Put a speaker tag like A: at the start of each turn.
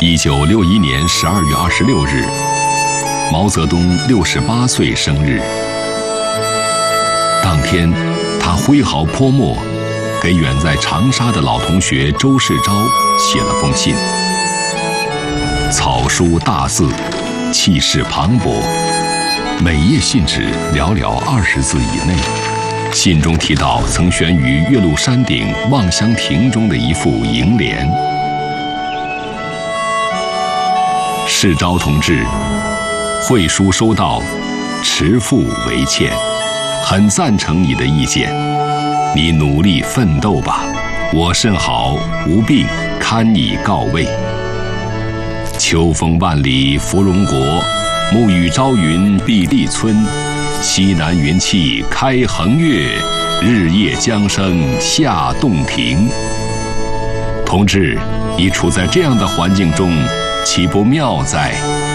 A: 1961年12月26日，毛泽东68岁生日。当天，他挥毫泼墨，给远在长沙的老同学周世钊写了封信。草书大字，气势磅礴，每页信纸寥寥20字以内。信中提到曾悬于岳麓山顶望乡亭中的一副楹联。世钊同志，会书收到，持付为欠，很赞成你的意见，你努力奋斗吧，我甚好，无病，堪以告慰。秋风万里芙蓉国，暮雨朝云碧地村。西南云气开衡岳，日夜江声下洞庭。同志，你处在这样的环境中，岂不妙哉？